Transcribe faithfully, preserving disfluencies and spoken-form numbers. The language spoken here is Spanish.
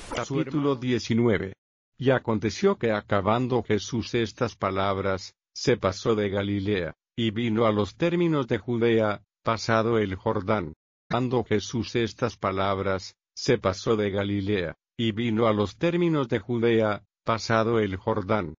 Capítulo diecinueve. Y aconteció que acabando Jesús estas palabras, se pasó de Galilea, y vino a los términos de Judea, pasado el Jordán. Acabando Jesús estas palabras, se pasó de Galilea, y vino a los términos de Judea, pasado el Jordán.